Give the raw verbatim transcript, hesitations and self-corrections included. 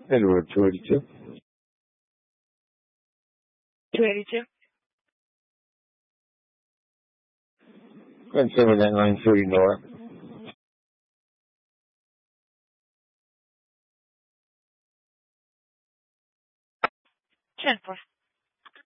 Edward, two eighty-two. two eighty-two. Go ahead and send me that nine thirty Nora. ten four.